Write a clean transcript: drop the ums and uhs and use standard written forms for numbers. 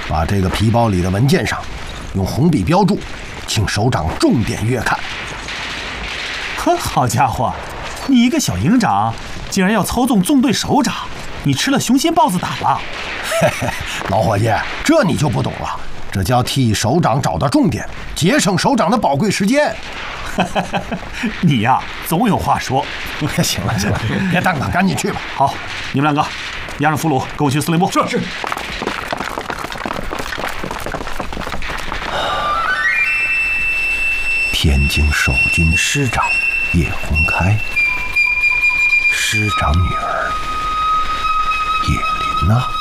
把这个皮包里的文件上用红笔标注，请首长重点阅看。 呵，好家伙，你一个小营长竟然要操纵纵队首长，你吃了雄心豹子胆了？ 嘿嘿，老伙计，这你就不懂了，这叫替首长找到重点，节省首长的宝贵时间。 你呀，总有话说。 行了，别耽搁，赶紧去吧。 好，你们两个押上俘虏，跟我去司令部。 是。 天津守军师长叶洪开，师长女儿叶琳娜。